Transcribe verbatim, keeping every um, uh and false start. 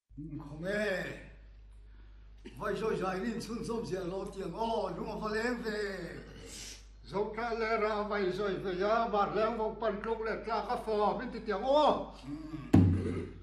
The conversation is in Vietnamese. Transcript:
không nghe vậy rồi dài nên xuân sông sẽ lo tiền ô đúng không phải em về dẫu cả lẽ ra vậy rồi về giá bạc lẽ vòng pan lúc lẽ ra các phò bên tiếng ô